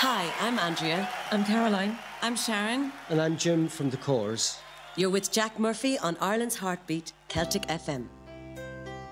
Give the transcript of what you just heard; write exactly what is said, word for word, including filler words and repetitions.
Hi, I'm Andrea. I'm Caroline. I'm Sharon. And I'm Jim from The Corrs. You're with Jack Murphy on Ireland's Heartbeat, Celtic F M.